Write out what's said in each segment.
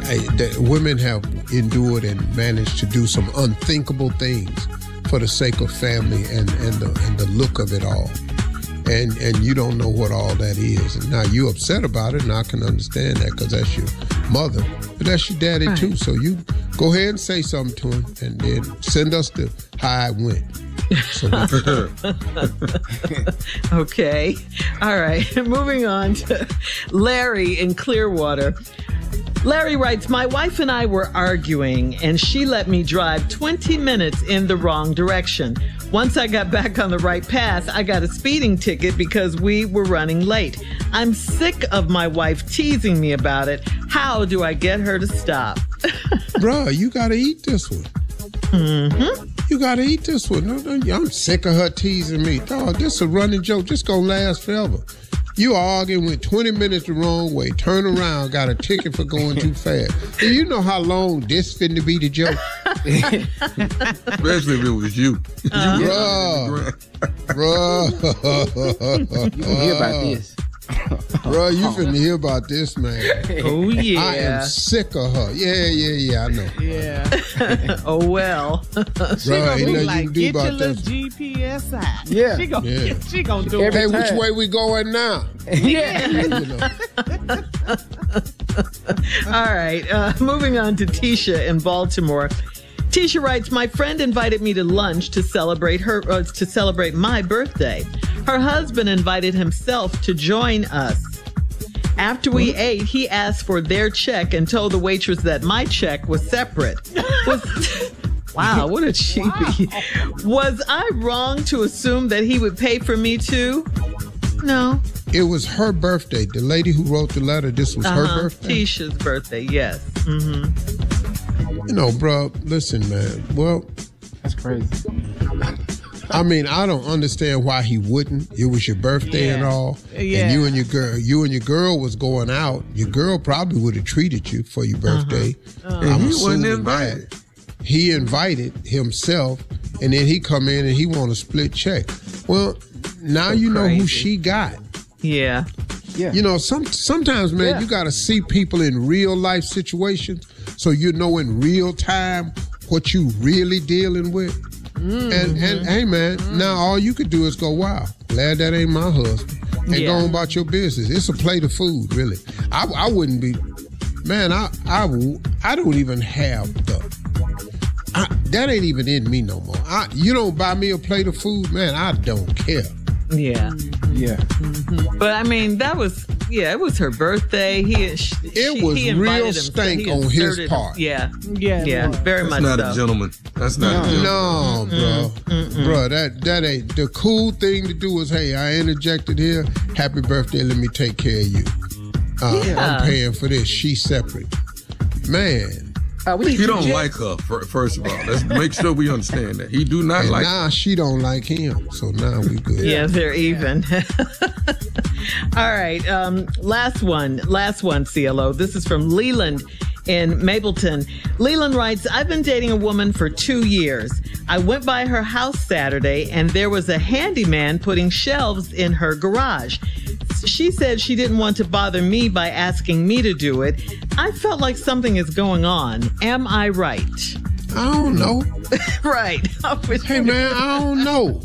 women have endured and managed to do some unthinkable things for the sake of family and the look of it all. And you don't know what all that is. And now you're upset about it, and I can understand that because that's your mother. But that's your daddy, too. So you go ahead and say something to him and then send us to how it went. So okay. All right. Moving on to Larry in Clearwater. Larry writes, my wife and I were arguing, and she let me drive 20 minutes in the wrong direction. Once I got back on the right path, I got a speeding ticket because we were running late. I'm sick of my wife teasing me about it. How do I get her to stop? Bruh, you got to eat this one. Mm-hmm. You got to eat this one. No, I'm sick of her teasing me. Dog, this is a running joke. This going to last forever. You arguing, went 20 minutes the wrong way, turn around, got a ticket for going too fast. Do you know how long this finna be the joke? Especially if it was you. Bruh. You gonna hear about this. Bro, you finna hear about this, man. Oh, yeah. I am sick of her. Yeah, I know. Yeah. Oh, well. She gonna be nothing like, you can do get about your little that. GPS out. Yeah. She gonna do it. Hey, which way we going now? Yeah. You know. All right. Moving on to Tisha in Baltimore. Tisha writes, my friend invited me to lunch to celebrate my birthday. Her husband invited himself to join us. After we ate, he asked for their check and told the waitress that my check was separate. Wow, what a cheapie. Wow. Was I wrong to assume that he would pay for me too? No. It was her birthday. The lady who wrote the letter, this was her birthday? Tisha's birthday, yes. Mm-hmm. You know, bro, listen, man. Well, that's crazy. I mean, I don't understand why he wouldn't. It was your birthday and all. Yeah. And you and your girl was going out. Your girl probably would have treated you for your birthday. I'm assuming that. He invited himself, and then he come in and he want a split check. Well, now you know who she got. Yeah. You know, sometimes, man, you got to see people in real life situations so you know in real time what you really dealing with. And hey, man, now all you could do is go, wow, glad that ain't my husband. And go on about your business. It's a plate of food, really. I wouldn't be, man, I don't even have that ain't even in me no more. You don't buy me a plate of food, man, I don't care. Yeah. Yeah. Mm-hmm. But I mean, it was her birthday. It was real stank on his part. Yeah. Very much so. That's not so. a gentleman. That's not a gentleman. No, bro. That ain't. The cool thing to do is, hey, I interjected here. Happy birthday. Let me take care of you. I'm paying for this. She's separate. Man. He don't like her, first of all. Let's make sure we understand that. He do not like her. Now she don't like him. So now we good. Yeah, they're even. All right. Last one, CLO. This is from Leland in Mapleton. Leland writes, I've been dating a woman for 2 years. I went by her house Saturday and there was a handyman putting shelves in her garage. She said she didn't want to bother me by asking me to do it. I felt like something is going on. Am I right? I don't know. Right. Hey, man, I don't know.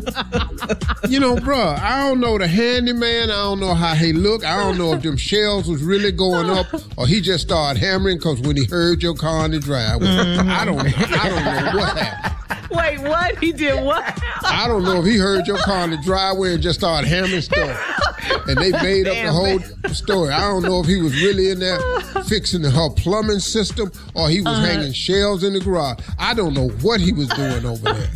You know, bruh, I don't know the handyman. I don't know how he look. I don't know if them shelves was really going up or he just started hammering because when he heard your car in the driveway. I don't know what happened. Wait, what? He did what? I don't know if he heard your car in the driveway and just started hammering stuff. And they made up the whole story. I don't know if he was really in there fixing her plumbing system or he was hanging shelves in the garage. I don't know what he was doing over there.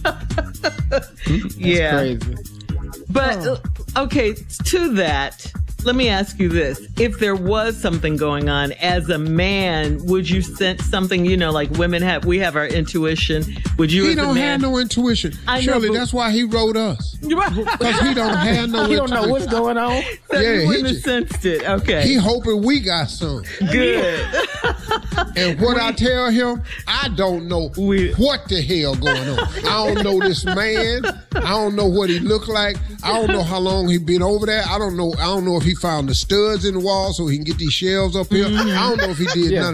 Yeah. Crazy. But, okay, to that, let me ask you this. If there was something going on, as a man, would you sense something, like women we have our intuition. Would you He as a don't man? have no intuition. Shirley, that's why he wrote us. Because he don't have no intuition. You don't know what's going on? So Yeah, you wouldn't have sensed it. Okay. He hoping we got some. Good. And what I tell him, I don't know what the hell going on. I don't know this man. I don't know what he look like. I don't know how long he been over there. I don't know if he found the studs in the wall so he can get these shelves up here. I don't know if he did none of